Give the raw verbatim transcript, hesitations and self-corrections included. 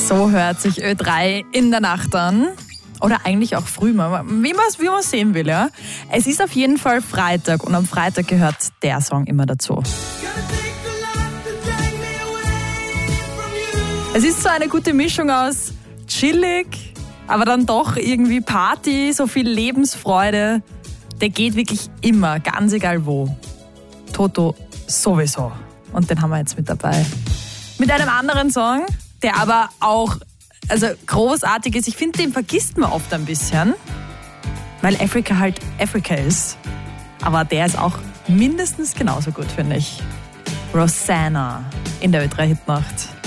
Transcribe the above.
So hört sich Ö drei in der Nacht an. Oder eigentlich auch früh, wie man es wie man's sehen will. Ja? Es ist auf jeden Fall Freitag und am Freitag gehört der Song immer dazu. Es ist so eine gute Mischung aus chillig, aber dann doch irgendwie Party, so viel Lebensfreude. Der geht wirklich immer, ganz egal wo. Toto sowieso. Und den haben wir jetzt mit dabei. Mit einem anderen Song, der aber auch also großartig ist. Ich finde, den vergisst man oft ein bisschen, weil Afrika halt Afrika ist. Aber der ist auch mindestens genauso gut, finde ich. Rosanna in der Ö drei Hitnacht.